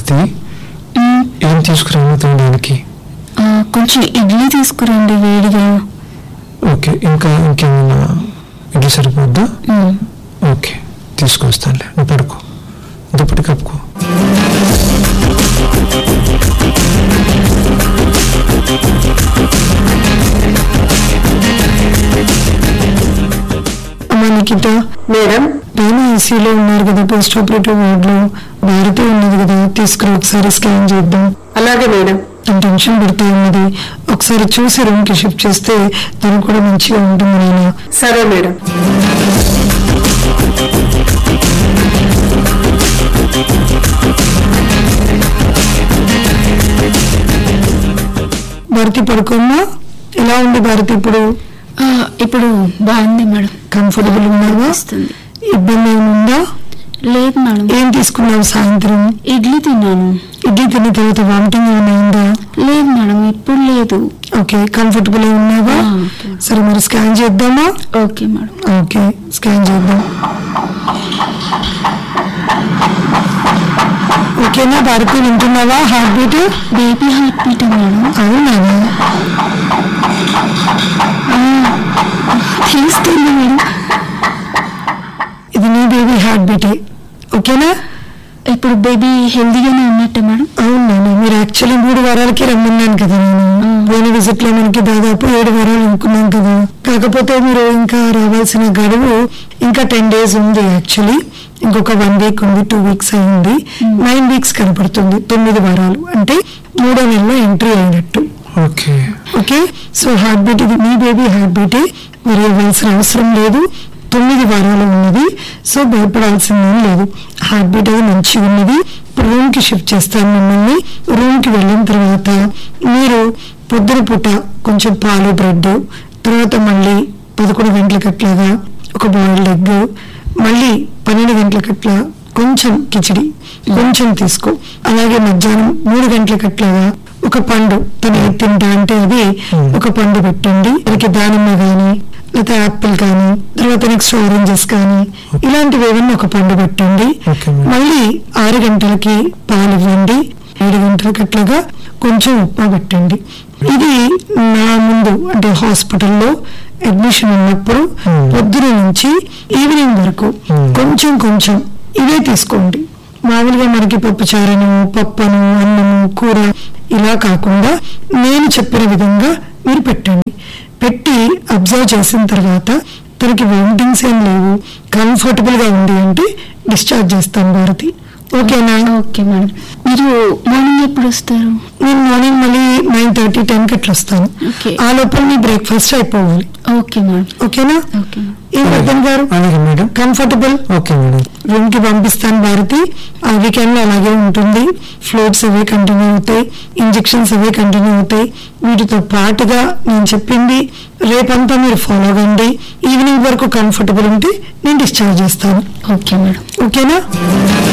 భారతి, ఏం తీసుకురాను తినడానికి? కొంచెం ఇడ్లీ తీసుకురండి వేడిగా. ఓకే, ఇంకేమైనా? ఇడ్లీ సరిపోద్దా? ఓకే, తీసుకొస్తానులే. నువ్వు పడుకో, దుప్పటి కప్పుకో. అమ్మా నిఖిత మేడం, నేను ఐసీలో ఉన్నారు కదా, పోస్ట్ ఆపరేటివ్ వార్డులో భారతి ఉన్నది కదా, తీసుకురా ఒకసారి స్కాన్ చేద్దాం. అలాగే మేడం. తను టెన్షన్ పడుతూ ఉన్నది, ఒకసారి చూసి రూమ్ కి షిఫ్ట్ చేస్తే తను కూడా మంచిగా ఉంటుంది నాన్న. సరే మేడం. భారతి పడుకోమ్మా. ఎలా ఉంది భారతి ఇప్పుడు? ఇప్పుడు బాగుంది మేడం. కంఫర్టబుల్ ఉన్నావా? ఇబ్బంది ఏముందా? లేదు మేడం. ఏం తీసుకున్నావు సాయంత్రం? ఇడ్లీ తిన్నాను. ఇడ్లీ తిన్న తర్వాత వామిటింగ్ ఏమైనా అయిందా? లేదు మేడం, ఇప్పుడు లేదు. ఓకే, కంఫర్టబుల్ ఉన్నావా? సరే, మరి స్కాన్ చేద్దామా? Okay madam. ఓకే, స్కాన్ చేద్దాం. ఓకేనా భారతి, వింటున్నావా? Heart beat, baby heart beat madam. అవునా? తెలుస్తుంది మేడం. ఇది నీ బేబీ హార్ట్ బీటే. ఓకేనా? ఇప్పుడు బేబీ హెల్దీగానే ఉన్నట్టే మేడం. అవునా? మీరు యాక్చువల్లీ 3 వారాలకి రమ్మన్నాను కదా నేను. పోయిన విజిట్ లో మనకి దాదాపు 7 వారాలు అనుకున్నాం కదా. కాకపోతే మీరు ఇంకా రావాల్సిన గడువు ఇంకా 10 days ఉంది. యాక్చువల్లీ ఇంకొక 1 week ఉంది, 2 weeks అయింది. 9 weeks కనపడుతుంది. 9 వారాలు అంటే 3వ నెలలో ఎంట్రీ అయినట్టు. Okay okay, so heart beat ఇది మీ బేబీ హార్ట్ బీటే. మీరు ఇవ్వాల్సిన అవసరం లేదు. 9 వారాలు ఉన్నది, సో భయపడాల్సిందేం లేదు. హార్ట్ బీట్ అది మంచిగా ఉన్నది. ఇప్పుడు రూమ్ కి షిఫ్ట్ చేస్తాను మిమ్మల్ని. రూమ్ కి వెళ్ళిన తర్వాత మీరు పొద్దున పూట కొంచెం పాలు, బ్రెడ్, తర్వాత మళ్ళీ 11 గంటలకట్లాగా ఒక బాయిల్డ్ ఎగ్, మళ్ళీ 12 గంటలకట్లా కొంచెం కిచిడి కొంచెం తీసుకో. అలాగే మధ్యాహ్నం 3 గంటలకట్లాగా ఒక పండు, తను ఏది తింటా అంటే అది ఒక పండు పెట్టండి. దానికి దానిమ్మ కానీ లేదా యాపిల్ కానీ, తర్వాత నెక్స్ట్ ఆరెంజెస్ కానీ, ఇలాంటివి ఏమన్నా ఒక పండు పెట్టండి. మళ్ళీ 6 గంటలకి పాలు ఇవ్వండి. 7 గంటలకి అట్లాగా కొంచెం ఉప్మా పెట్టండి. ఇది నా ముందు అంటే హాస్పిటల్లో అడ్మిషన్ ఉన్నప్పుడు పొద్దున నుంచి ఈవినింగ్ వరకు కొంచెం కొంచెం ఇవే తీసుకోండి. మామూలుగా మనకి పప్పుచారను, పప్పను, అన్నము, కూర ఇలా కాకుండా నేను చెప్పిన విధంగా మీరు పెట్టండి. పెట్టి అబ్జర్వ్ చేసిన తర్వాత తనకి వామిటింగ్స్ ఏం లేవు, కంఫర్టబుల్ గా ఉంది అంటే డిశ్చార్జ్ చేస్తాను భారతి. ఓకేనా? Okay madam. మీరు మార్నింగ్ ఎప్పుడు వస్తారు? నేను మార్నింగ్ మళ్ళీ 9:30, 10కి అట్లా వస్తాను. ఆ లోపల మీ బ్రేక్ఫాస్ట్ అయిపోవాలి. Okay madam. ఓకేనా? ఓకే ఏం అర్థం గారు? అలాగే madam. Comfortable? Okay madam. Room కి పంపిస్తాను భారతి. ఆ వీకెండ్ లో అలాగే ఉంటుంది. ఫ్లూయిడ్స్ అవే కంటిన్యూ అవుతాయి, ఇంజెక్షన్స్ అవే కంటిన్యూ అవుతాయి. వీటితో పాటుగా నేను చెప్పింది రేపంతా మీరు ఫాలో అవ్వండి. ఈవినింగ్ వరకు కంఫర్టబుల్ ఉంటే నేను డిశ్చార్జ్ చేస్తాను. Okay madam. ఓకేనా?